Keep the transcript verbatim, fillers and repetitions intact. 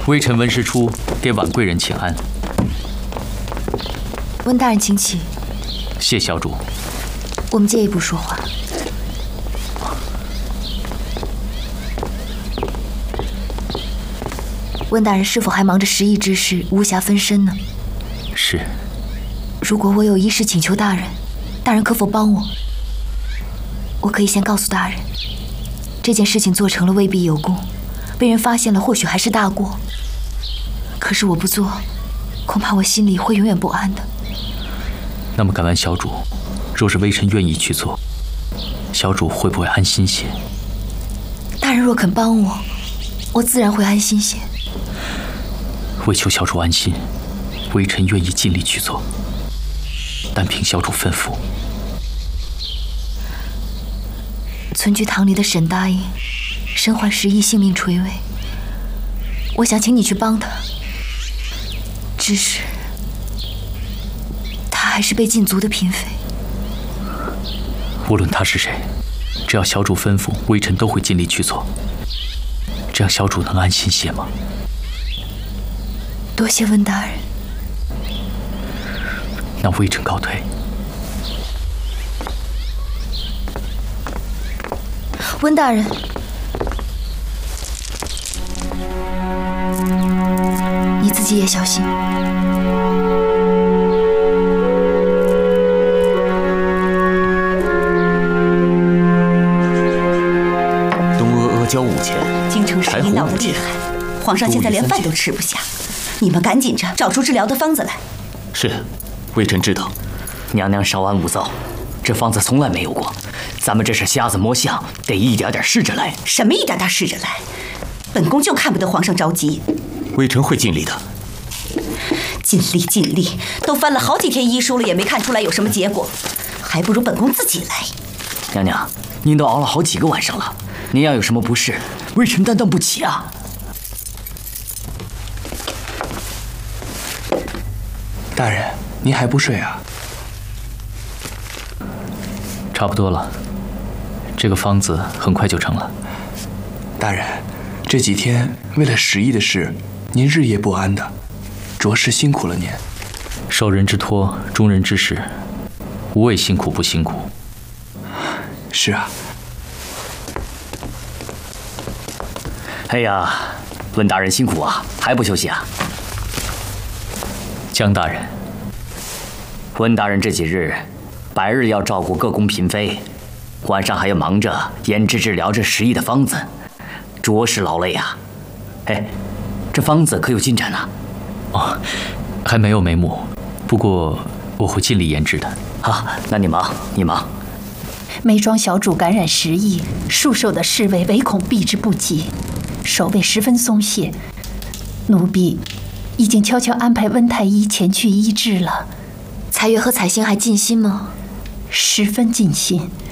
微臣温师初给婉贵人请安。 温大人请起。 谢小主。 我们借一步说话。温大人是否还忙着时议之事，无暇分身呢？ 是。 如果我有一事请求大人，大人可否帮我？我可以先告诉大人，这件事情做成了未必有功，被人发现了或许还是大过。可是我不做，恐怕我心里会永远不安的。 那么敢问小主，若是微臣愿意去做，小主会不会安心些？ 大人若肯帮我，我自然会安心些。 为求小主安心，微臣愿意尽力去做，但凭小主吩咐。 存居堂里的沈答应，身患失忆，性命垂危。我想请你去帮他，只是他还是被禁足的嫔妃。 无论他是谁，只要小主吩咐，微臣都会尽力去做。这样小主能安心些吗？ 多谢温大人。 那微臣告退。 温大人，你自己也小心。 东阿阿胶五钱， 京城失忆闹得厉害，皇上现在连饭都吃不下。你们赶紧着找出治疗的方子来。 是，微臣知道。 娘娘稍安勿躁，这方子从来没有过。咱们这是瞎子摸象，得一点点试着来。 什么一点点试着来？本宫就看不得皇上着急。 微臣会尽力的。 尽力尽力，都翻了好几天医书了，也没看出来有什么结果，还不如本宫自己来。 娘娘，您都熬了好几个晚上了，您要有什么不适，微臣担当不起啊。 大人，您还不睡啊？ 差不多了，这个方子很快就成了。 大人，这几天为了时议的事，您日夜不安的，着实辛苦了您。 受人之托，忠人之事，无谓辛苦不辛苦。 是啊。 哎呀，温大人辛苦啊，还不休息啊？ 江大人， 温大人这几日白日要照顾各宫嫔妃，晚上还要忙着研制治疗这十亿的方子，着实劳累啊。哎，这方子可有进展呢？ 哦，还没有眉目，不过我会尽力研制的。 好，那你忙，你忙。 眉庄小主感染时疫，戍守的侍卫唯恐避之不及，守卫十分松懈，奴婢已经悄悄安排温太医前去医治了。 彩月和彩星还尽心吗？ 十分尽心。